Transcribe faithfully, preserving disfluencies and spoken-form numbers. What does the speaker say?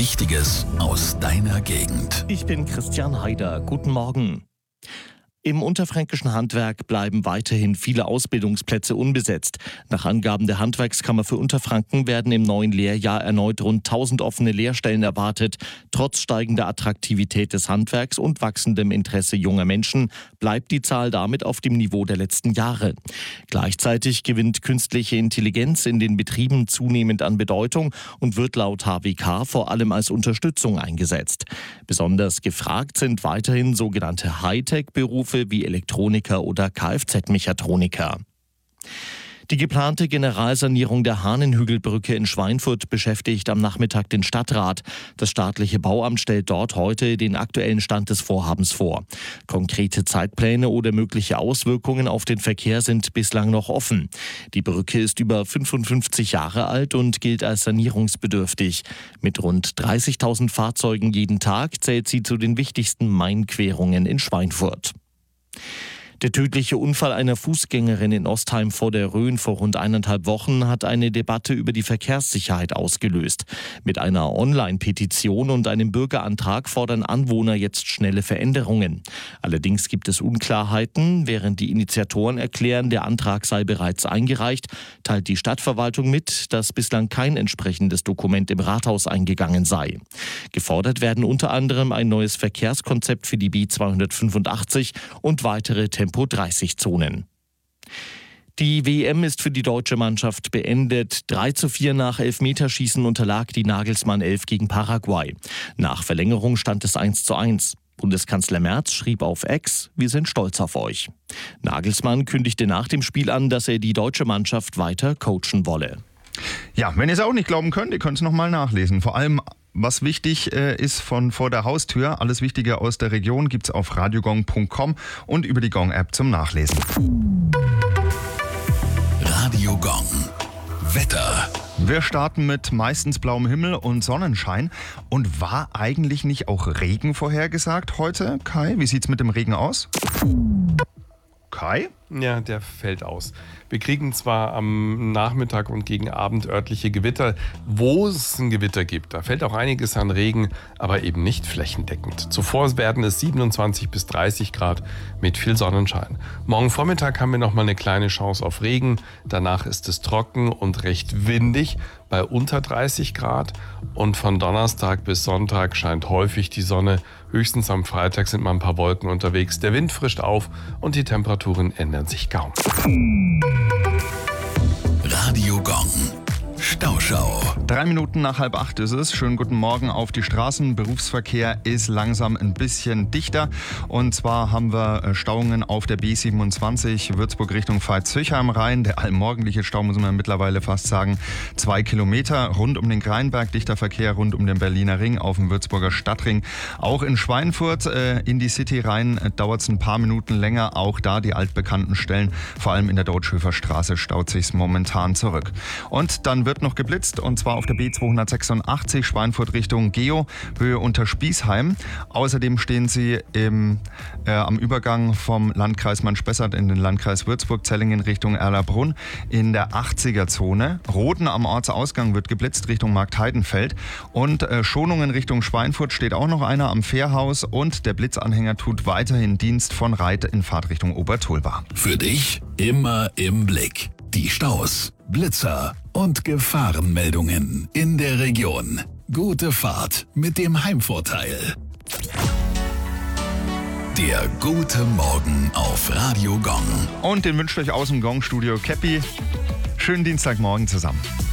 Wichtiges aus deiner Gegend. Ich bin Christian Haider. Guten Morgen. Im unterfränkischen Handwerk bleiben weiterhin viele Ausbildungsplätze unbesetzt. Nach Angaben der Handwerkskammer für Unterfranken werden im neuen Lehrjahr erneut rund tausend offene Lehrstellen erwartet. Trotz steigender Attraktivität des Handwerks und wachsendem Interesse junger Menschen bleibt die Zahl damit auf dem Niveau der letzten Jahre. Gleichzeitig gewinnt künstliche Intelligenz in den Betrieben zunehmend an Bedeutung und wird laut H W K vor allem als Unterstützung eingesetzt. Besonders gefragt sind weiterhin sogenannte Hightech-Berufe wie Elektroniker oder Kfz-Mechatroniker. Die geplante Generalsanierung der Hahnenhügelbrücke in Schweinfurt beschäftigt am Nachmittag den Stadtrat. Das staatliche Bauamt stellt dort heute den aktuellen Stand des Vorhabens vor. Konkrete Zeitpläne oder mögliche Auswirkungen auf den Verkehr sind bislang noch offen. Die Brücke ist über fünfundfünfzig Jahre alt und gilt als sanierungsbedürftig. Mit rund dreißigtausend Fahrzeugen jeden Tag zählt sie zu den wichtigsten Mainquerungen in Schweinfurt. Der tödliche Unfall einer Fußgängerin in Ostheim vor der Rhön vor rund eineinhalb Wochen hat eine Debatte über die Verkehrssicherheit ausgelöst. Mit einer Online-Petition und einem Bürgerantrag fordern Anwohner jetzt schnelle Veränderungen. Allerdings gibt es Unklarheiten. Während die Initiatoren erklären, der Antrag sei bereits eingereicht, teilt die Stadtverwaltung mit, dass bislang kein entsprechendes Dokument im Rathaus eingegangen sei. Gefordert werden unter anderem ein neues Verkehrskonzept für die B zweihundertfünfundachtzig und weitere Tempo Tempo dreißig Zonen. Die W M ist für die deutsche Mannschaft beendet. drei zu vier nach Elfmeterschießen unterlag die Nagelsmann elf gegen Paraguay. Nach Verlängerung stand es eins zu eins. Bundeskanzler Merz schrieb auf X: Wir sind stolz auf euch. Nagelsmann kündigte nach dem Spiel an, dass er die deutsche Mannschaft weiter coachen wolle. Ja, wenn ihr es auch nicht glauben könnt, ihr könnt es nochmal nachlesen. Vor allem was wichtig äh, ist von vor der Haustür, alles Wichtige aus der Region gibt's auf radiogong punkt com und über die Gong-App zum Nachlesen. Radio Gong. Wetter. Wir starten mit meistens blauem Himmel und Sonnenschein. Und war eigentlich nicht auch Regen vorhergesagt heute, Kai? Wie sieht's mit dem Regen aus? Kai? Ja, der fällt aus. Wir kriegen zwar am Nachmittag und gegen Abend örtliche Gewitter, wo es ein Gewitter gibt. Da fällt auch einiges an Regen, aber eben nicht flächendeckend. Zuvor werden es siebenundzwanzig bis dreißig Grad mit viel Sonnenschein. Morgen Vormittag haben wir noch mal eine kleine Chance auf Regen. Danach ist es trocken und recht windig bei unter dreißig Grad. Und von Donnerstag bis Sonntag scheint häufig die Sonne. Höchstens am Freitag sind mal ein paar Wolken unterwegs. Der Wind frischt auf und die Temperaturen ändern sich kaum. Radio Gong. Stauschau. Drei Minuten nach halb acht ist es. Schönen guten Morgen auf die Straßen. Berufsverkehr ist langsam ein bisschen dichter. Und zwar haben wir Stauungen auf der B siebenundzwanzig Würzburg Richtung Veitshöchheim rein. Der allmorgendliche Stau, muss man mittlerweile fast sagen, zwei Kilometer rund um den Greinberg. Dichter Verkehr rund um den Berliner Ring auf dem Würzburger Stadtring. Auch in Schweinfurt äh, in die City rein äh, dauert es ein paar Minuten länger. Auch da die altbekannten Stellen. Vor allem in der Deutschhöfer Straße staut sich's momentan zurück. Und dann wird wird noch geblitzt, und zwar auf der B zweihundertsechsundachtzig Schweinfurt Richtung Geo, Höhe unter Spießheim. Außerdem stehen sie im, äh, am Übergang vom Landkreis Mann-Spessart in den Landkreis Würzburg-Zellingen Richtung Erlabrunn in der achtziger-Zone. Roden am Ortsausgang wird geblitzt Richtung Marktheidenfeld. Und äh, Schonungen Richtung Schweinfurt steht auch noch einer am Fährhaus, und der Blitzanhänger tut weiterhin Dienst von Reit in Fahrtrichtung Obertolba. Für dich immer im Blick. Die Staus, Blitzer und Gefahrenmeldungen in der Region. Gute Fahrt mit dem Heimvorteil. Der gute Morgen auf Radio Gong. Und den wünscht euch aus dem Gong-Studio Käppi. Schönen Dienstagmorgen zusammen.